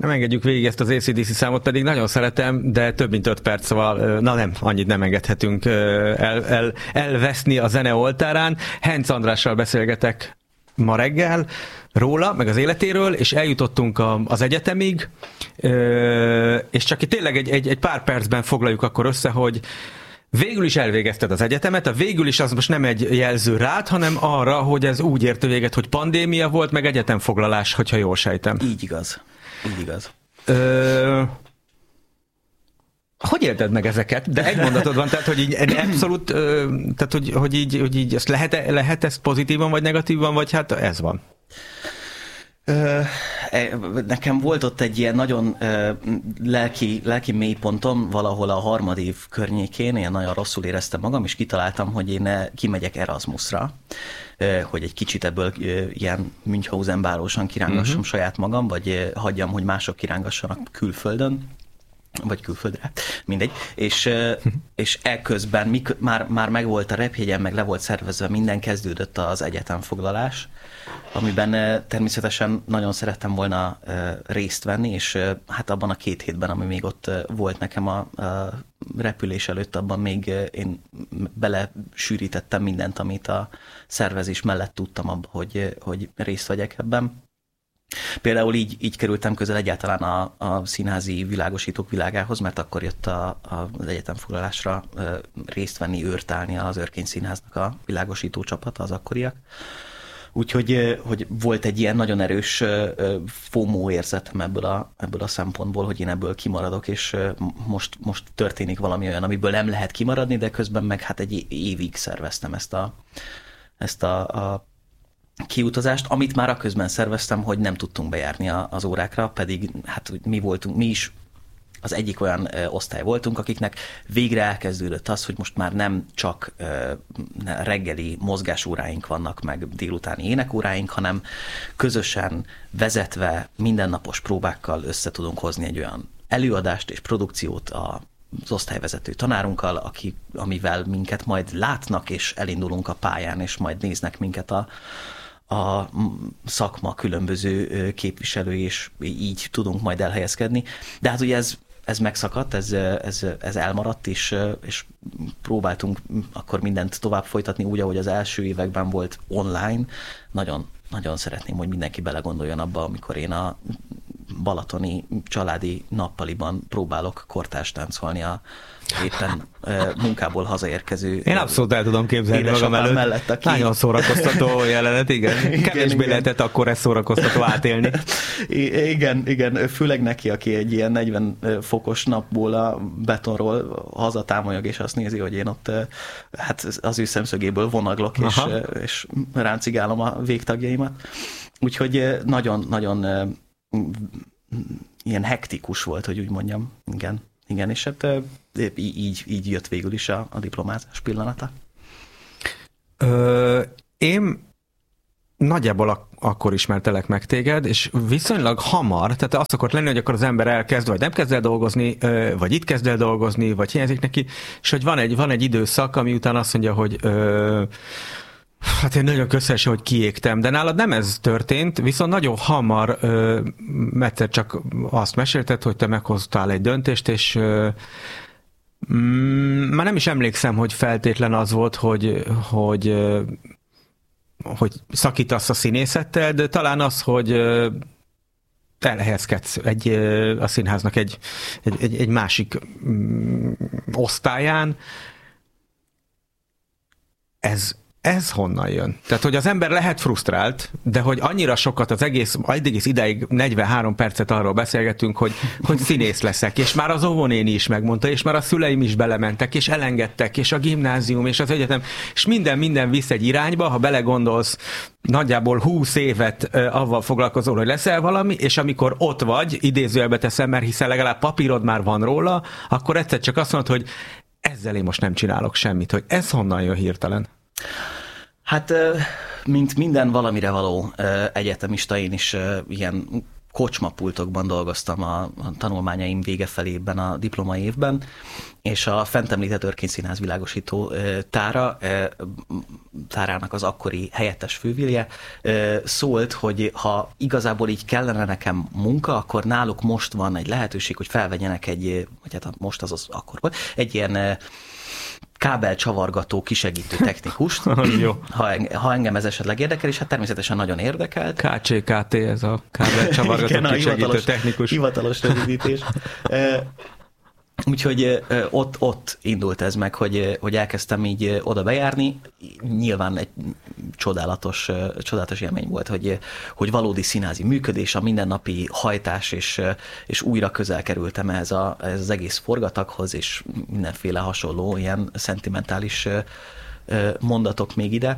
Nem engedjük végig ezt az AC/DC számot, pedig nagyon szeretem, de több mint 5 perc, szóval annyit nem engedhetünk elveszni a zene oltárán. Henc Andrással beszélgetek ma reggel róla, meg az életéről, és eljutottunk az egyetemig, és csak itt tényleg egy pár percben foglaljuk akkor össze, hogy végül is elvégezted az egyetemet, a végül is az most nem egy jelző rád, hanem arra, hogy ez úgy ért véget, hogy pandémia volt, meg egyetemfoglalás, hogyha jól sejtem. Így igaz. Hogy élted meg ezeket? De egy mondatod van, tehát hogy így abszolút, tehát hogy így ezt lehet ezt pozitívan vagy negatívan, vagy hát ez van? Nekem volt ott egy ilyen nagyon lelki mélypontom valahol a harmadév környékén, én nagyon rosszul éreztem magam, és kitaláltam, hogy én kimegyek Erasmusra, hogy egy kicsit ebből ilyen Münchhausen-bárósan kirángassam saját magam, vagy hagyjam, hogy mások kirángassanak külföldön, vagy külföldre, mindegy, és ekközben már megvolt a repjegyem, meg le volt szervezve minden, kezdődött az egyetemfoglalás, amiben természetesen nagyon szerettem volna részt venni, és hát abban a 2 hétben, ami még ott volt nekem a repülés előtt, abban még én belesűrítettem mindent, amit a szervezés mellett tudtam abba, hogy részt vegyek ebben. Például így kerültem közel egyáltalán a színházi világosítók világához, mert akkor jött az egyetemfoglalásra részt venni, őrtálni az Örkény Színháznak a világosító csapata, az akkoriak. Úgyhogy hogy volt egy ilyen nagyon erős FOMO érzetem ebből a szempontból, hogy én ebből kimaradok, és most történik valami olyan, amiből nem lehet kimaradni, de közben meg hát egy évig szerveztem ezt a kiutazást, amit már aközben szerveztem, hogy nem tudtunk bejárni az órákra, pedig hát mi is az egyik olyan osztály voltunk, akiknek végre elkezdődött az, hogy most már nem csak reggeli mozgásóráink vannak, meg délutáni énekóráink, hanem közösen vezetve mindennapos próbákkal össze tudunk hozni egy olyan előadást és produkciót az osztályvezető tanárunkkal, amivel minket majd látnak, és elindulunk a pályán, és majd néznek minket a szakma különböző képviselői, és így tudunk majd elhelyezkedni. De hát ugye ez megszakadt, ez elmaradt, és próbáltunk akkor mindent tovább folytatni úgy, ahogy az első években volt online. Nagyon, nagyon szeretném, hogy mindenki belegondoljon abba, amikor én a balatoni családi nappaliban próbálok kortárs táncolni a éppen munkából hazaérkező. Én abszolút el tudom képzelni magam előtt. Mellett, aki... Nagyon szórakoztató jelenet, igen. Kevésbé lehetett akkor ezt szórakoztató átélni. Igen, főleg neki, aki egy ilyen 40 fokos napból a betonról hazatámolyog, és azt nézi, hogy én ott hát az ő szemszögéből vonaglok, és ráncigálom a végtagjaimat. Úgyhogy nagyon ilyen hektikus volt, hogy úgy mondjam. Igen, és hát így jött végül is a diplomázás pillanata. Én nagyjából akkor ismertelek meg téged, és viszonylag hamar, tehát az szokott lenni, hogy akkor az ember elkezd, vagy nem kezd el dolgozni, vagy itt kezd el dolgozni, vagy hiányzik neki, és hogy van egy időszak, ami után azt mondja, hogy hát én nagyon köszönöm, hogy kiégtem, de nálad nem ez történt, viszont nagyon hamar egyszer csak azt mesélted, hogy te meghoztál egy döntést, és már nem is emlékszem, hogy feltétlen az volt, hogy szakítasz a színészettel, de talán az, hogy elhelyezkedsz a színháznak egy másik osztályán. Ez honnan jön? Tehát, hogy az ember lehet frusztrált, de hogy annyira sokat az egész ideig 43 percet arról beszélgetünk, hogy színész leszek, és már az óvónéni is megmondta, és már a szüleim is belementek, és elengedtek, és a gimnázium, és az egyetem, és minden visz egy irányba, ha belegondolsz, nagyjából 20 évet avval foglalkozol, hogy leszel valami, és amikor ott vagy, idézőjelbe teszem, mert hiszen legalább papírod már van róla, akkor egyszer csak azt mondod, hogy ezzel én most nem csinálok semmit, hogy ez honnan jön hirtelen? Hát, mint minden valamire való egyetemista, én is ilyen kocsmapultokban dolgoztam a tanulmányaim vége felében, a diploma évben, és a fent említett Örkény Színház világosító tárának az akkori helyettes fővillje szólt, hogy ha igazából így kellene nekem munka, akkor náluk most van egy lehetőség, hogy felvegyenek vagy hát most az akkor volt, egy ilyen kábelcsavargató kisegítő technikust, Jó. Ha engem ez esetleg érdekel, és hát természetesen nagyon érdekelt. KCKT, ez a kábelcsavargató kisegítő technikus. Hivatalos rövidítés. Úgyhogy ott indult ez meg, hogy elkezdtem így oda bejárni. Nyilván egy csodálatos élmény volt, hogy valódi színházi működés, a mindennapi hajtás, és újra közel kerültem ez az egész forgataghoz, és mindenféle hasonló ilyen szentimentális mondatok még ide.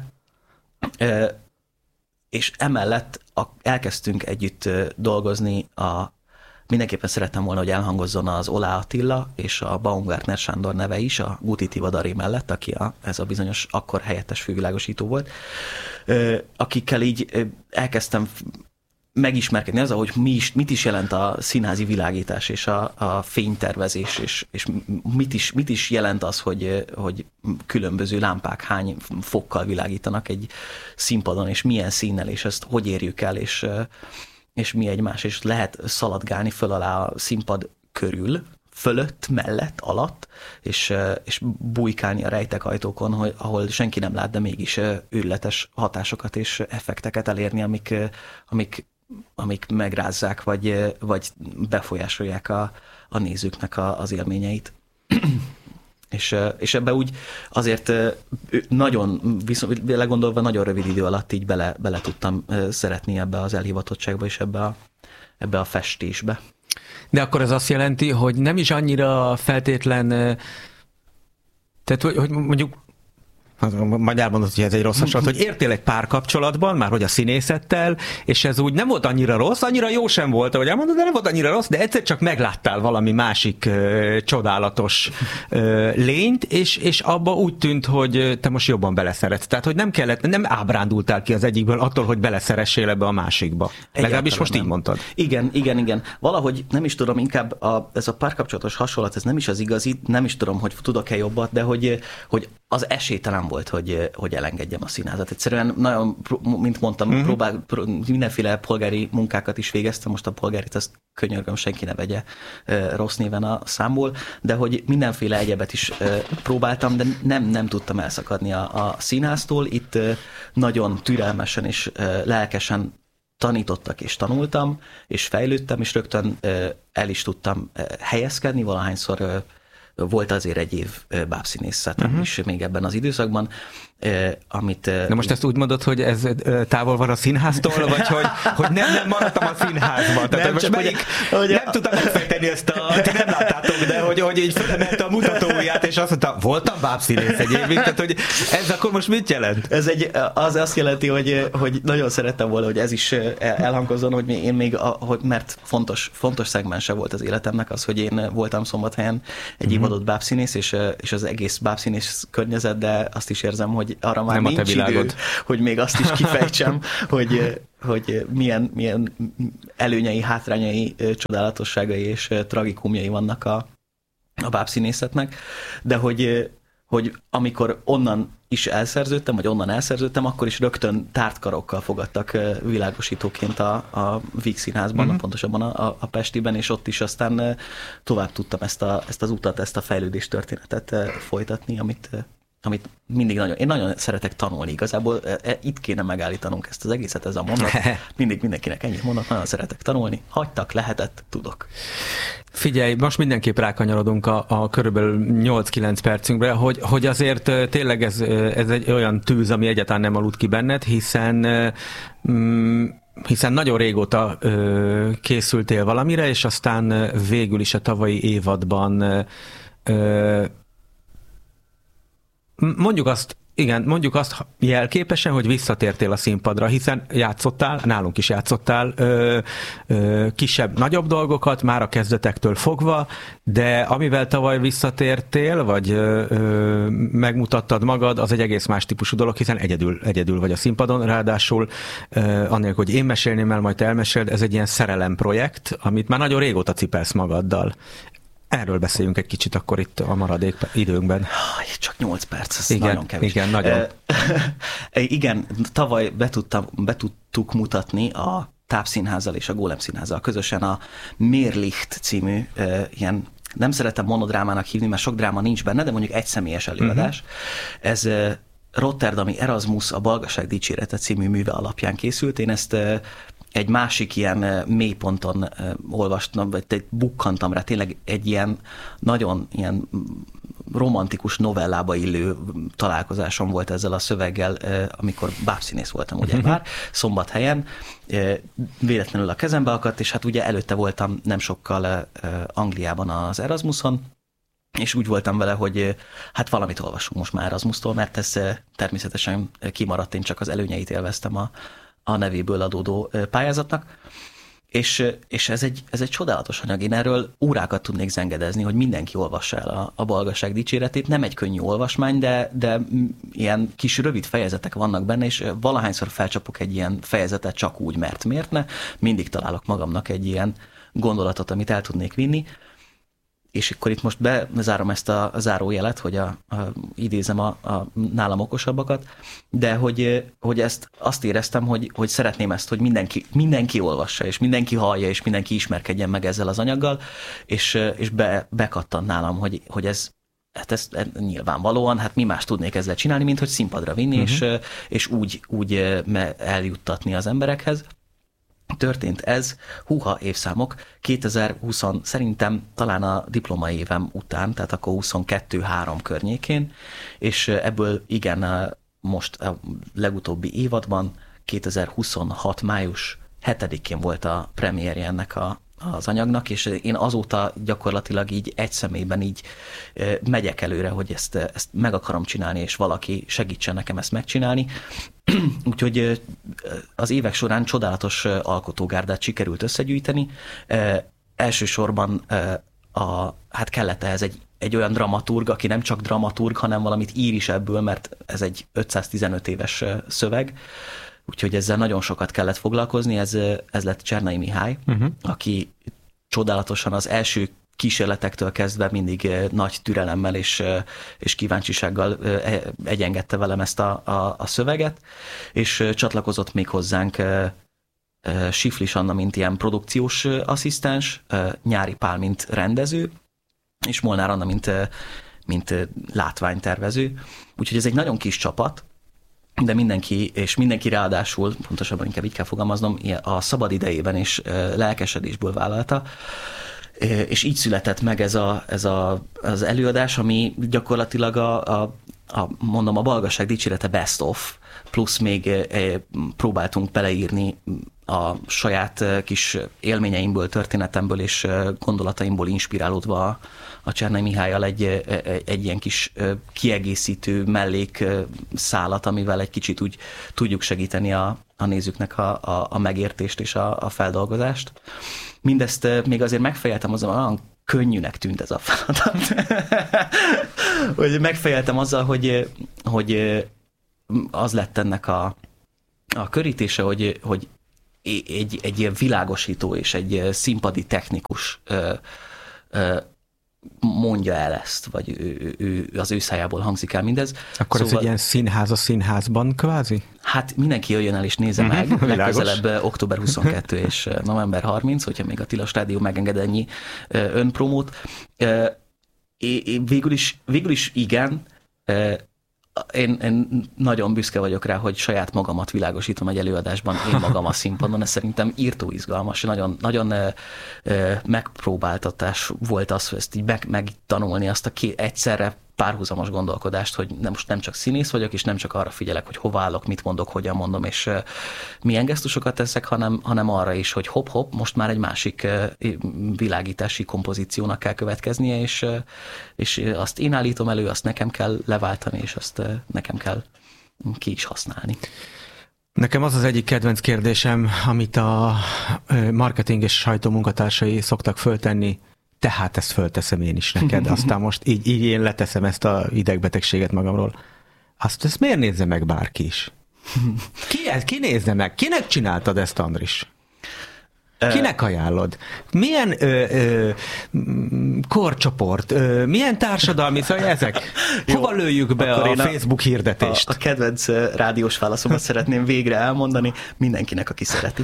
És emellett elkezdtünk együtt dolgozni mindenképpen szerettem volna, hogy elhangozzon az Olá Attila és a Baumgartner Sándor neve is, a Guti Tivadari mellett, aki ez a bizonyos akkor helyettes fővilágosító volt, akikkel így elkezdtem megismerkedni azzal, hogy mit is jelent a színházi világítás és a fénytervezés, és mit is jelent az, hogy különböző lámpák hány fokkal világítanak egy színpadon, és milyen színnel, és ezt hogy érjük el, és mi egymás, és lehet szaladgálni föl alá a színpad körül, fölött, mellett, alatt, és bujkálni a rejtekajtókon, ahol senki nem lát, de mégis őrületes hatásokat és effekteket elérni, amik megrázzák, vagy befolyásolják a nézőknek az élményeit. És ebbe úgy azért nagyon, legondolva nagyon rövid idő alatt így bele tudtam szeretni ebbe az elhivatottságba és ebbe a festésbe. De akkor ez azt jelenti, hogy nem is annyira feltétlen, tehát hogy mondjuk, majd elmondod, hogy ez egy rossz hasonlat, hogy értél egy párkapcsolatban, már hogy a színészettel, és ez úgy nem volt annyira rossz, annyira jó sem volt, ahogy elmondod, de nem volt annyira rossz, de egyszer csak megláttál valami másik csodálatos lényt, és abba úgy tűnt, hogy te most jobban beleszeretsz. Tehát, hogy nem ábrándultál ki az egyikből attól, hogy beleszeressél ebbe a másikba. Legalábbis most így mondtad. Igen. Valahogy nem is tudom, inkább ez a párkapcsolatos hasonlat, ez nem is az igazi, nem is tudom, hogy tudok-e jobbat, de hogy az esélytelen volt, hogy elengedjem a színházat. Egyszerűen nagyon, mint mondtam, mindenféle polgári munkákat is végeztem, most a polgárit ezt könyörgöm, senki ne vegye rossz néven a számból, de hogy mindenféle egyebet is próbáltam, de nem tudtam elszakadni a színháztól. Itt nagyon türelmesen és lelkesen tanítottak és tanultam, és fejlődtem, és rögtön el is tudtam helyezkedni, valahányszor volt azért egy év bábszínészetem is még ebben az időszakban, amit... Na most ezt úgy mondod, hogy ez távol van a színháztól, vagy hogy nem maradtam a színházban? Tehát nem, most nem tudtam megfejteni ezt ti nem láttátok, de hogy így felemelte a mutatóját, és azt mondta, voltam bábszínész egy évig, tehát hogy ez akkor most mit jelent? Az azt jelenti, hogy nagyon szerettem volna, hogy ez is elhangozzon, hogy én még, mert fontos szegmense volt az életemnek az, hogy én voltam Szombathelyen egy évadott bábszínész, és az egész bábszínész környezet, de azt is érzem, hogy arra már nem nincs idő, hogy még azt is kifejtsem, hogy milyen előnyei, hátrányai, csodálatosságai és tragikumjai vannak a bábszínészetnek, de hogy amikor onnan elszerződtem, akkor is rögtön tárt karokkal fogadtak világosítóként a Víg Színházban, pontosabban a Pestiben, és ott is aztán tovább tudtam ezt az utat, ezt a fejlődés történetet folytatni, amit mindig én nagyon szeretek tanulni. Igazából itt kéne megállítanunk ezt az egészet, ez a mondat. Mindig mindenkinek ennyit mondat, nagyon szeretek tanulni. Hagytak, lehetett, tudok. Figyelj, most mindenképp rákanyarodunk a körülbelül 8-9 percünkre, hogy azért tényleg ez egy olyan tűz, ami egyáltalán nem aludt ki benned, hiszen nagyon régóta készültél valamire, és aztán végül is a tavalyi évadban mondjuk azt, igen, mondjuk azt jelképesen, hogy visszatértél a színpadra, hiszen játszottál, nálunk is játszottál kisebb, nagyobb dolgokat, már a kezdetektől fogva, de amivel tavaly visszatértél, vagy megmutattad magad, az egy egész más típusú dolog, hiszen egyedül vagy a színpadon, ráadásul annélkül, hogy én mesélném el, majd te elmeséld, ez egy ilyen szerelemprojekt, amit már nagyon régóta cipelsz magaddal. Erről beszéljünk egy kicsit akkor itt a maradék időnkben. Csak 8 perc, ez igen, nagyon kevés. Igen, nagyon. Igen, tavaly be tudtuk mutatni a Tápszínházzal és a Gólem Színházzal közösen a Mérlicht című ilyen, nem szeretem monodrámának hívni, mert sok dráma nincs benne, de mondjuk egy személyes előadás. Ez rotterdami Erasmus a Balgaság dicsérete című műve alapján készült. Én ezt egy másik ilyen mélyponton olvastam, vagy bukkantam rá, tényleg egy ilyen nagyon ilyen romantikus novellába illő találkozásom volt ezzel a szöveggel, amikor bábszínész voltam ugye már, Szombathelyen, véletlenül a kezembe akadt, és hát ugye előtte voltam nem sokkal Angliában az Erasmuson, és úgy voltam vele, hogy hát valamit olvasunk most már Erasmustól, mert ez természetesen kimaradt, én csak az előnyeit élveztem a nevéből adódó pályázatnak, és ez egy csodálatos anyag. Én erről órákat tudnék zengedezni, hogy mindenki olvassa el a Balgaság dicséretét. Nem egy könnyű olvasmány, de ilyen kis rövid fejezetek vannak benne, és valahányszor felcsapok egy ilyen fejezetet csak úgy, mert miért ne, mindig találok magamnak egy ilyen gondolatot, amit el tudnék vinni. És akkor itt most bezárom ezt a zárójelet, hogy idézem a nálam okosabbakat, de hogy azt éreztem, hogy szeretném ezt, hogy mindenki olvassa, és mindenki hallja, és mindenki ismerkedjen meg ezzel az anyaggal, és bekattant nálam, hogy ez nyilvánvalóan, hát mi más tudnék ezzel csinálni, mint hogy színpadra vinni, és úgy eljuttatni az emberekhez. Történt ez, évszámok, 2020 szerintem talán a diplomai évem után, tehát akkor 22-3 környékén, és ebből igen, most a legutóbbi évadban, 2026. május 7-én volt a premierje ennek az anyagnak, és én azóta gyakorlatilag így egy személyben így megyek előre, hogy ezt meg akarom csinálni, és valaki segítsen nekem ezt megcsinálni. Úgyhogy az évek során csodálatos alkotógárdát sikerült összegyűjteni. Elsősorban hát kellett ehhez egy olyan dramaturg, aki nem csak dramaturg, hanem valamit ír is ebből, mert ez egy 515 éves szöveg, úgyhogy ezzel nagyon sokat kellett foglalkozni. Ez lett Csernai Mihály, aki csodálatosan az első kísérletektől kezdve mindig nagy türelemmel és kíváncsisággal egyengedte velem ezt a szöveget, és csatlakozott még hozzánk Siflis Anna, mint ilyen produkciós asszisztens, Nyári Pál, mint rendező, és Molnár Anna, mint látványtervező. Úgyhogy ez egy nagyon kis csapat, de mindenki ráadásul, pontosabban inkább így kell fogalmaznom, a szabad idejében és lelkesedésből vállalta, és így született meg ez az előadás, ami gyakorlatilag mondom, a Balgaság dicsérete best of, plusz még próbáltunk beleírni a saját kis élményeimből, történetemből és gondolataimból inspirálódva a Csernai Mihállyal egy ilyen kis kiegészítő mellékszálat, amivel egy kicsit úgy tudjuk segíteni a nézőknek a megértést és a feldolgozást. Mindezt még azért megfejeltem azzal, olyan könnyűnek tűnt ez a feladat. Hogy megfejeltem azzal, hogy az lett ennek a körítése, hogy egy ilyen világosító és egy színpadi technikus mondja el ezt, vagy az ő szájából hangzik el mindez. Akkor szóval, ez egy ilyen színház a színházban kvázi? Hát mindenki jöjjön el és nézze meg, legközelebb október 22 és november 30, hogyha még a Tilos Rádió megenged ennyi önpromót. Végül is igen, én nagyon büszke vagyok rá, hogy saját magamat világosítom egy előadásban, én magam a színpadon, ez szerintem írtó izgalmas, nagyon megpróbáltatás volt az, hogy ezt így megtanulni, azt egyszerre párhuzamos gondolkodást, hogy most nem csak színész vagyok, és nem csak arra figyelek, hogy hova állok, mit mondok, hogyan mondom, és milyen gesztusokat teszek, hanem arra is, hogy hopp, most már egy másik világítási kompozíciónak kell következnie, és azt én állítom elő, azt nekem kell leváltani, és azt nekem kell ki is használni. Nekem az egyik kedvenc kérdésem, amit a marketing és sajtó munkatársai szoktak föltenni, tehát ezt fölteszem én is neked, aztán most így én leteszem ezt a idegbetegséget magamról. Ezt miért nézze meg bárki is? Ki nézze meg? Kinek csináltad ezt, Andris? Kinek ajánlod? Milyen korcsoport? Milyen társadalmi, szóval ezek? Hova lőjük be a Facebook hirdetést? A kedvenc rádiós válaszomat szeretném végre elmondani mindenkinek, aki szereti.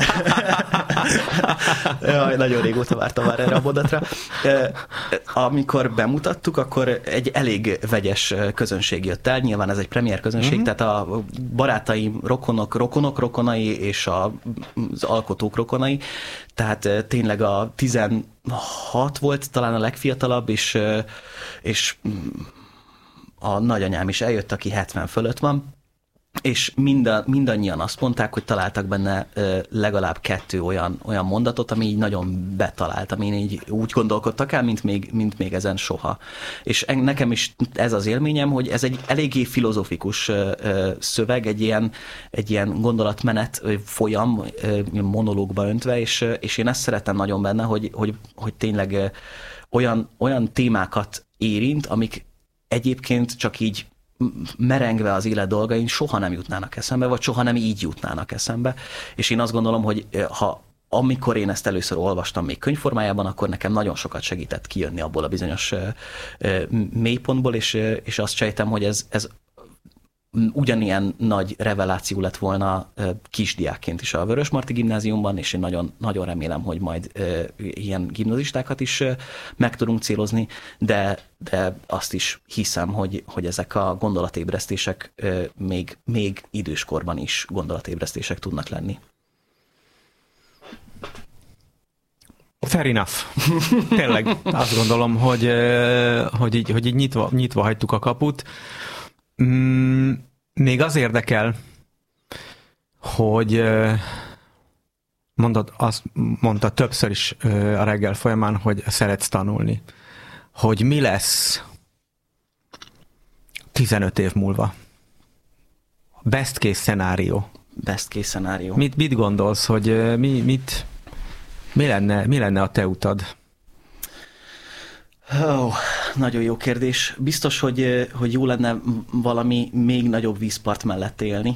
Nagyon régóta vártam már erre a mondatra. Amikor bemutattuk, akkor egy elég vegyes közönség jött el. Nyilván ez egy premier közönség, tehát a barátaim, rokonai és az alkotók rokonai. Tehát tényleg a 16 volt talán a legfiatalabb, és a nagyanyám is eljött, aki 70 fölött van, és mindannyian azt mondták, hogy találtak benne legalább 2 olyan mondatot, ami így nagyon betalált, ami így úgy gondolkodtak el, mint még ezen soha. És nekem is ez az élményem, hogy ez egy eléggé filozófikus szöveg, egy ilyen gondolatmenet folyam, monológba öntve, és én ezt szeretem nagyon benne, hogy tényleg olyan témákat érint, amik egyébként csak így merengve az élet dolgain soha nem jutnának eszembe, vagy soha nem így jutnának eszembe. És én azt gondolom, hogy amikor én ezt először olvastam még könyvformájában, akkor nekem nagyon sokat segített kijönni abból a bizonyos mélypontból, és azt sejtem, hogy ez ugyanilyen nagy reveláció lett volna kisdiákként is a Vörösmarty Gimnáziumban, és én nagyon, nagyon remélem, hogy majd ilyen gimnazistákat is meg tudunk célozni, de azt is hiszem, hogy ezek a gondolatébresztések még időskorban is gondolatébresztések tudnak lenni. Fair enough. Tényleg azt gondolom, hogy így nyitva hagytuk a kaput. Még az érdekel, hogy mondta többször is a reggel folyamán, hogy szeretsz tanulni. Hogy mi lesz 15 év múlva? Best case scenario. Best case scenario. Mit gondolsz, hogy mi lenne a te utad? Nagyon jó kérdés. Biztos, hogy jó lenne valami még nagyobb vízpart mellett élni.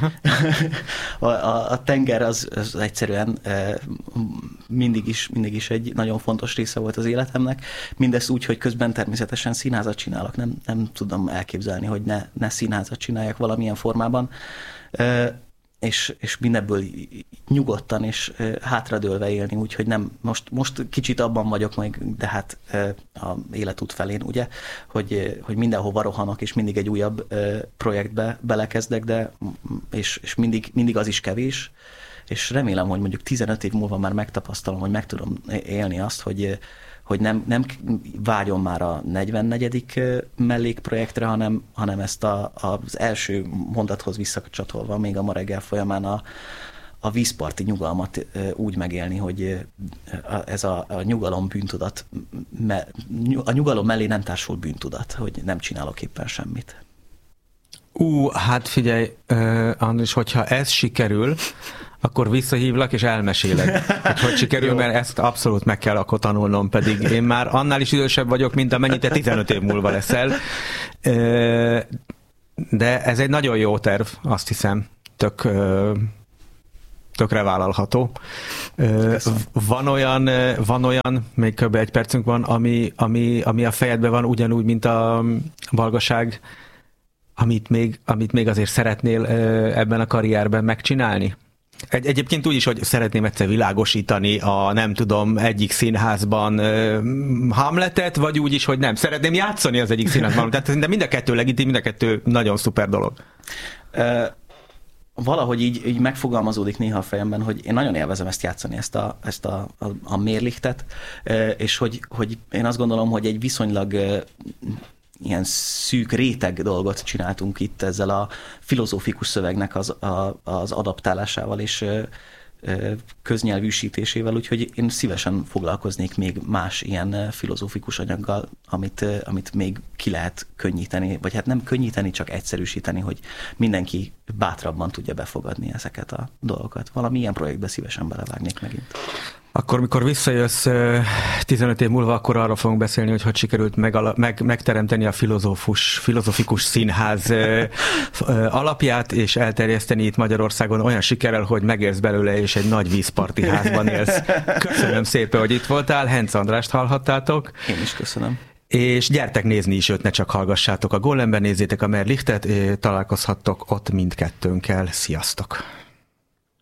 A tenger az egyszerűen mindig is egy nagyon fontos része volt az életemnek. Mindezt úgy, hogy közben természetesen színházat csinálok. Nem tudom elképzelni, hogy ne színházat csináljak valamilyen formában. És mindebből nyugodtan és hátradőlve élni, úgyhogy nem, most kicsit abban vagyok meg, de hát a életút felén, ugye, hogy mindenhova rohanok, és mindig egy újabb projektbe belekezdek, és mindig az is kevés, és remélem, hogy mondjuk 15 év múlva már megtapasztalom, hogy meg tudom élni azt, hogy nem vágyom már a 44. mellékprojektre, hanem ezt az első mondathoz visszacsatolva még a ma reggel folyamán a vízparti nyugalmat úgy megélni, hogy ez a nyugalom bűntudat, a nyugalom mellé nem társul bűntudat, hogy nem csinálok éppen semmit. Hát figyelj, Andris, hogyha ez sikerül, akkor visszahívlak, és elmesélek, hogy sikerül, mert ezt abszolút meg kell akkor tanulnom, pedig én már annál is idősebb vagyok, mint amennyit te 15 év múlva leszel. De ez egy nagyon jó terv, azt hiszem, tökre vállalható. Van olyan, még kb. 1 percünk van, ami a fejedben van, ugyanúgy, mint a valgaság, amit még azért szeretnél ebben a karrierben megcsinálni? Egyébként úgy is, hogy szeretném egyszer világosítani a nem tudom, egyik színházban Hamletet, vagy úgy is, hogy nem. Szeretném játszani az egyik színházban, de mind a kettő legitim, mind a kettő nagyon szuper dolog. Valahogy így megfogalmazódik néha a fejemben, hogy én nagyon élvezem ezt játszani, ezt a Mérlichtet, és hogy én azt gondolom, hogy egy viszonylag ilyen szűk réteg dolgot csináltunk itt ezzel a filozófikus szövegnek az adaptálásával és köznyelvűsítésével, úgyhogy én szívesen foglalkoznék még más ilyen filozófikus anyaggal, amit még ki lehet könnyíteni, vagy hát nem könnyíteni, csak egyszerűsíteni, hogy mindenki bátrabban tudja befogadni ezeket a dolgokat. Valami ilyen projektbe szívesen belevágnék megint. Akkor, mikor visszajössz 15 év múlva, akkor arról fogunk beszélni, hogy sikerült megteremteni a filozofikus színház alapját, és elterjeszteni itt Magyarországon olyan sikerrel, hogy megérsz belőle, és egy nagy vízparti házban élsz. Köszönöm szépen, hogy itt voltál. Hencz Andrást hallhattátok. Én is köszönöm. És gyertek nézni is őt, ne csak hallgassátok a Golember, nézzétek a Merlichtet, találkozhattok ott mindkettőnkkel. Sziasztok!